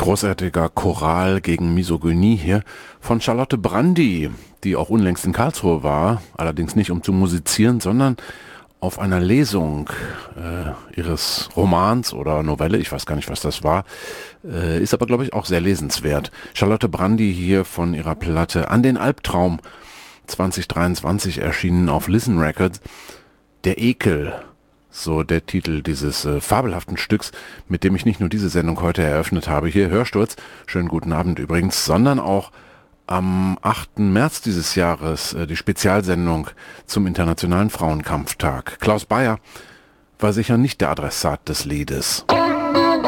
Großartiger Choral gegen Misogynie hier von Charlotte Brandy, die auch unlängst in Karlsruhe war, allerdings nicht um zu musizieren, sondern auf einer Lesung ihres Romans oder Novelle, ich weiß gar nicht, was das war, ist aber, glaube ich, auch sehr lesenswert. Charlotte Brandy hier von ihrer Platte An den Albtraum 2023 erschienen auf Listen Records. Der Ekel, so der Titel dieses fabelhaften Stücks, mit dem ich nicht nur diese Sendung heute eröffnet habe, hier Hörsturz, schönen guten Abend übrigens, sondern auch am 8. März dieses Jahres die Spezialsendung zum Internationalen Frauenkampftag. Klaus Bayer war sicher nicht der Adressat des Liedes.